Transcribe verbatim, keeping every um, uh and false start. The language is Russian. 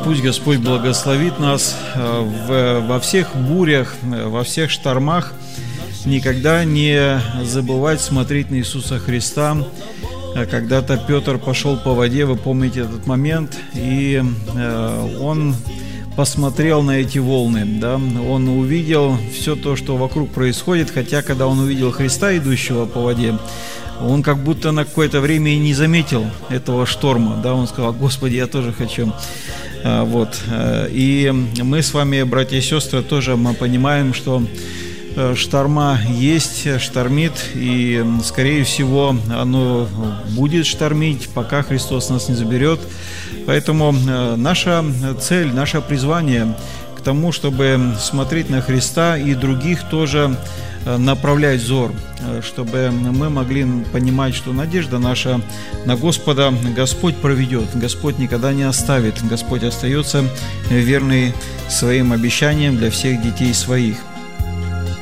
Пусть Господь благословит нас в, во всех бурях, во всех штормах. Никогда не забывать смотреть на Иисуса Христа. Когда-то Петр пошел по воде, вы помните этот момент, и он посмотрел на эти волны, да? Он увидел все то, что вокруг происходит, хотя когда он увидел Христа, идущего по воде, он как будто на какое-то время и не заметил этого шторма, да? Он сказал: Господи, я тоже хочу. Вот. И мы с вами, братья и сестры, тоже мы понимаем, что шторма есть, штормит, и, скорее всего, оно будет штормить, пока Христос нас не заберет. Поэтому наша цель, наше призвание к тому, чтобы смотреть на Христа и других тоже направлять взор, чтобы мы могли понимать, что надежда наша на Господа Господь проведет, Господь никогда не оставит, Господь остается верный своим обещаниям для всех детей своих.